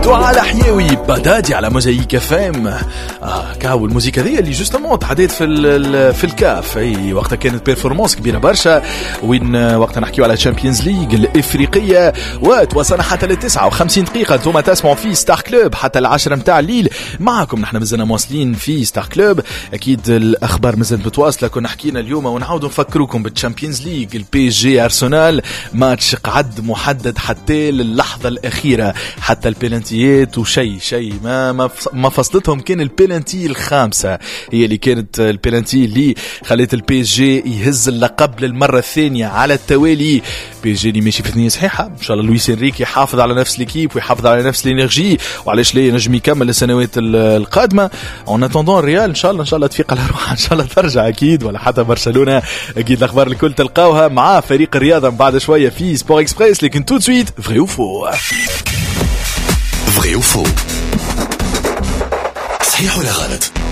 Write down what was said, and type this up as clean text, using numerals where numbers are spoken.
على حيوي بدادي على موزايك فام. كاو الموسيقى ذي اللي جوستمون تحديت في الكاف. اي وقتها كانت بيرفورمانس كبيره برشا، وين وقتها نحكيو على تشامبيونز ليج الافريقيه، وتوصلنا حتى ل 59 دقيقه. انتم تسمعوا في ستار كلوب حتى العشرة متاع الليل معكم. نحن مازلنا مواصلين في ستار كلوب، اكيد الاخبار مازالت متواصله. كنا حكينا اليوم ونعاودوا نفكروكم بالتشامبيونز ليج، البي جي ارسنال، ماتش قعد محدد حتى للحظه الاخيره، حتى البيلانتيات وشيء ما فصلتهم. كان البيلانتي الخامسة هي اللي كانت البيلانتي اللي خلت البي جي يهز اللقب للمرة الثانية على التوالي. بي جي اللي ماشي في ثنية صحيحة، ان شاء الله لويس انريكي يحافظ على نفس ليكيب ويحافظ على نفس الانرجي، وعلاش ليه نجم يكمل السنوات القادمة. اون اتوندون الريال ان شاء الله تفيق على روحها، ان شاء الله ترجع اكيد، ولا حتى برشلونة. اكيد الاخبار الكل تلقاوها مع فريق الرياضة بعد شوية في سبور اكسبريس، لكن تو سويت فري او فو. Vrai ou faux? صحيح ولا غلط؟